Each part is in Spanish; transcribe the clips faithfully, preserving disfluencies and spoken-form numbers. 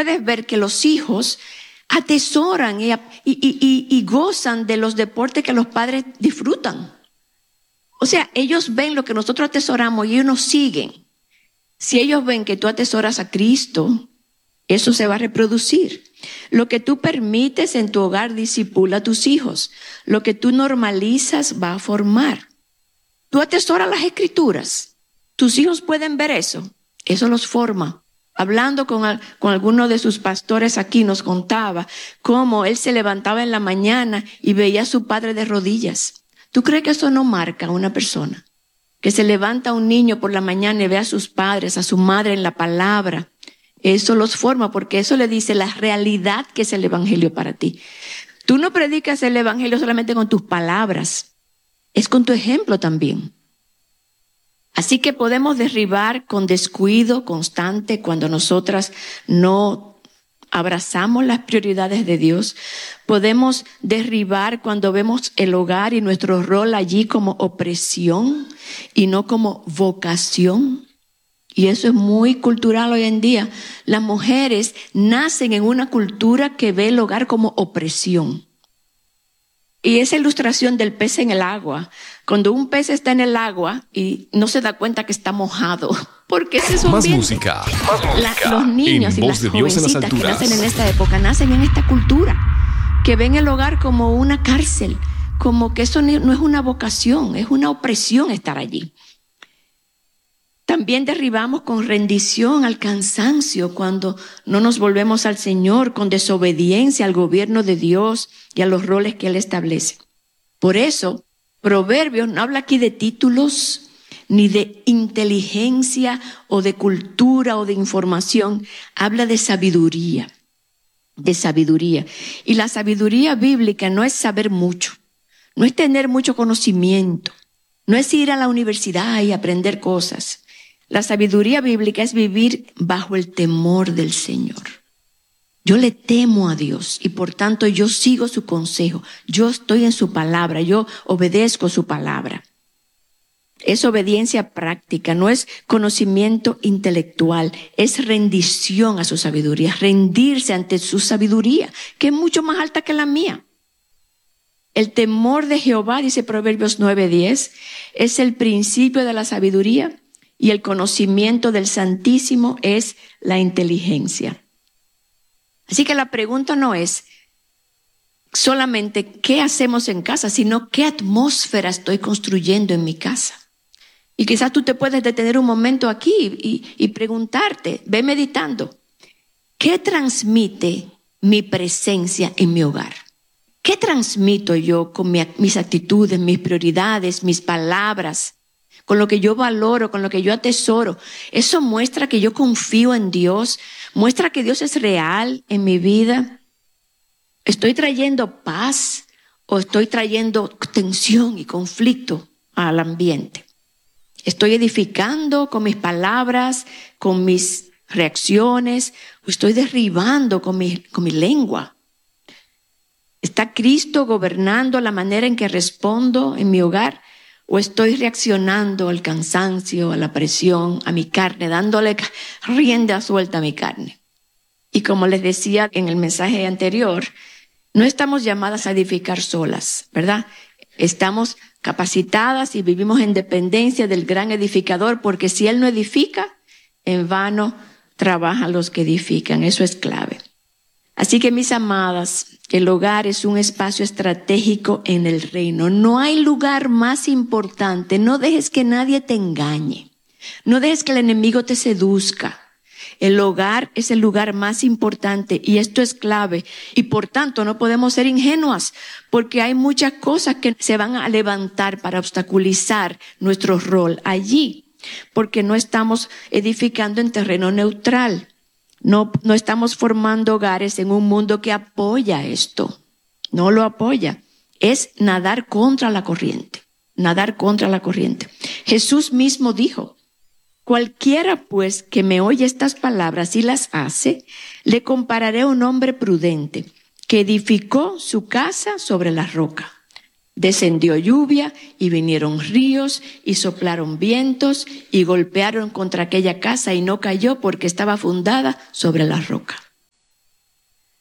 puedes ver que los hijos atesoran y, y, y, y gozan de los deportes que los padres disfrutan. O sea, ellos ven lo que nosotros atesoramos y ellos nos siguen. Si ellos ven que tú atesoras a Cristo, eso se va a reproducir. Lo que tú permites en tu hogar disipula a tus hijos. Lo que tú normalizas va a formar. Tú atesoras las Escrituras. Tus hijos pueden ver eso. Eso los forma. Hablando con, con alguno de sus pastores aquí, nos contaba cómo él se levantaba en la mañana y veía a su padre de rodillas. ¿Tú crees que eso no marca a una persona? Que se levanta un niño por la mañana y ve a sus padres, a su madre en la palabra. Eso los forma, porque eso le dice la realidad que es el evangelio para ti. Tú no predicas el evangelio solamente con tus palabras, es con tu ejemplo también. Así que podemos derribar con descuido constante cuando nosotras no abrazamos las prioridades de Dios. Podemos derribar cuando vemos el hogar y nuestro rol allí como opresión y no como vocación. Y eso es muy cultural hoy en día. Las mujeres nacen en una cultura que ve el hogar como opresión. Y esa ilustración del pez en el agua, cuando un pez está en el agua y no se da cuenta que está mojado, porque ese es un Más ambiente. música, más música. La, los niños en y Voz las de Dios en las jovencitas que alturas. nacen en esta época, nacen en esta cultura, que ven el hogar como una cárcel, como que eso no es una vocación, es una opresión estar allí. También derribamos con rendición al cansancio cuando no nos volvemos al Señor, con desobediencia al gobierno de Dios y a los roles que Él establece. Por eso, Proverbios no habla aquí de títulos, ni de inteligencia o de cultura o de información. Habla de sabiduría, de sabiduría. Y la sabiduría bíblica no es saber mucho, no es tener mucho conocimiento, no es ir a la universidad y aprender cosas. La sabiduría bíblica es vivir bajo el temor del Señor. Yo le temo a Dios y por tanto yo sigo su consejo. Yo estoy en su palabra, yo obedezco su palabra. Es obediencia práctica, no es conocimiento intelectual, es rendición a su sabiduría, rendirse ante su sabiduría, que es mucho más alta que la mía. El temor de Jehová, dice Proverbios nueve diez, es el principio de la sabiduría. Y el conocimiento del Santísimo es la inteligencia. Así que la pregunta no es solamente qué hacemos en casa, sino qué atmósfera estoy construyendo en mi casa. Y quizás tú te puedes detener un momento aquí y, y preguntarte, ve meditando, ¿qué transmite mi presencia en mi hogar? ¿Qué transmito yo con mi, mis actitudes, mis prioridades, mis palabras? Con lo que yo valoro, con lo que yo atesoro. Eso muestra que yo confío en Dios, muestra que Dios es real en mi vida. ¿Estoy trayendo paz o estoy trayendo tensión y conflicto al ambiente? ¿Estoy edificando con mis palabras, con mis reacciones, o estoy derribando con mi, con mi lengua? ¿Está Cristo gobernando la manera en que respondo en mi hogar? ¿O estoy reaccionando al cansancio, a la presión, a mi carne, dándole rienda suelta a mi carne? Y como les decía en el mensaje anterior, no estamos llamadas a edificar solas, ¿verdad? Estamos capacitadas y vivimos en dependencia del gran edificador, porque si Él no edifica, en vano trabajan los que edifican. Eso es clave. Así que, mis amadas, el hogar es un espacio estratégico en el reino. No hay lugar más importante. No dejes que nadie te engañe. No dejes que el enemigo te seduzca. El hogar es el lugar más importante y esto es clave. Y por tanto no podemos ser ingenuas porque hay muchas cosas que se van a levantar para obstaculizar nuestro rol allí. Porque no estamos edificando en terreno neutral. No, no estamos formando hogares en un mundo que apoya esto. No lo apoya. Es nadar contra la corriente. Nadar contra la corriente. Jesús mismo dijo, cualquiera pues que me oye estas palabras y las hace, le compararé a un hombre prudente que edificó su casa sobre la roca. Descendió lluvia y vinieron ríos y soplaron vientos y golpearon contra aquella casa y no cayó porque estaba fundada sobre la roca.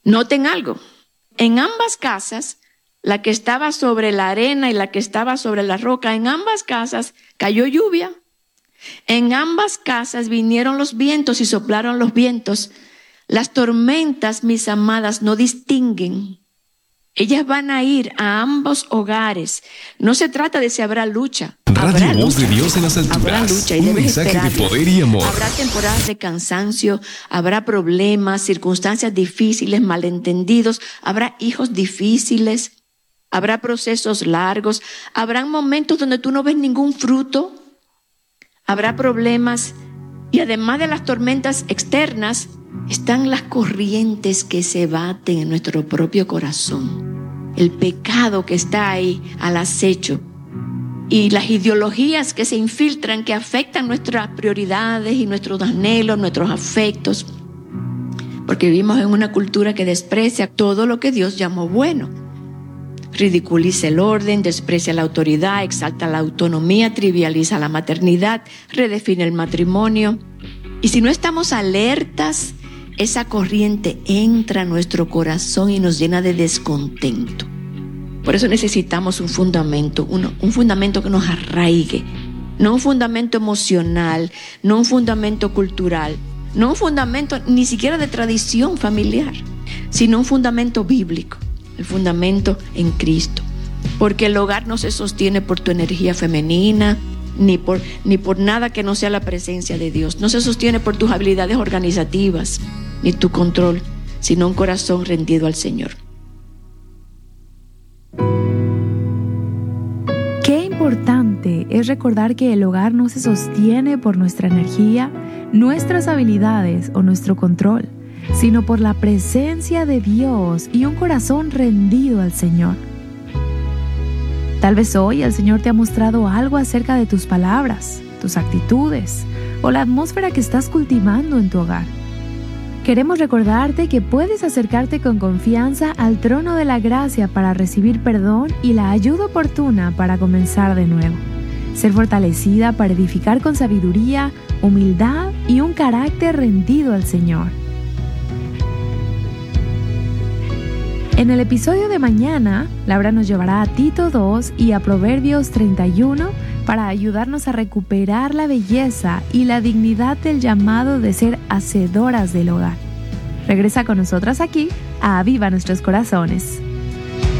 Noten algo. En ambas casas, la que estaba sobre la arena y la que estaba sobre la roca, en ambas casas cayó lluvia. En ambas casas vinieron los vientos y soplaron los vientos. Las tormentas, mis amadas, no distinguen. Ellas van a ir a ambos hogares. No se trata de si habrá lucha. Radio Habrá Voz lucha. de Dios en las alturas. Habrá lucha y Un debes mensaje de esperarla. poder y amor. Habrá temporadas de cansancio, habrá problemas, circunstancias difíciles, malentendidos, habrá hijos difíciles, habrá procesos largos, habrán momentos donde tú no ves ningún fruto, habrá problemas y además de las tormentas externas, están las corrientes que se baten en nuestro propio corazón, el pecado que está ahí al acecho y las ideologías que se infiltran, que afectan nuestras prioridades y nuestros anhelos, nuestros afectos, porque vivimos en una cultura que desprecia todo lo que Dios llamó bueno. Ridiculiza el orden, desprecia la autoridad, exalta la autonomía, trivializa la maternidad, redefine el matrimonio. Y si no estamos alertas, esa corriente entra a nuestro corazón y nos llena de descontento. Por eso necesitamos un fundamento, un, un fundamento que nos arraigue, no un fundamento emocional, no un fundamento cultural, no un fundamento ni siquiera de tradición familiar, sino un fundamento bíblico, el fundamento en Cristo. Porque el hogar no se sostiene por tu energía femenina, ni por, ni por nada que no sea la presencia de Dios. No se sostiene por tus habilidades organizativas, ni tu control, sino un corazón rendido al Señor. Qué importante es recordar que el hogar no se sostiene por nuestra energía, nuestras habilidades o nuestro control, sino por la presencia de Dios y un corazón rendido al Señor. Tal vez hoy el Señor te ha mostrado algo acerca de tus palabras, tus actitudes o la atmósfera que estás cultivando en tu hogar. Queremos recordarte que puedes acercarte con confianza al trono de la gracia para recibir perdón y la ayuda oportuna para comenzar de nuevo. Ser fortalecida para edificar con sabiduría, humildad y un carácter rendido al Señor. En el episodio de mañana, Laura nos llevará a Tito dos y a Proverbios treinta y uno para ayudarnos a recuperar la belleza y la dignidad del llamado de ser hacedoras del hogar. Regresa con nosotras aquí a Aviva Nuestros Corazones.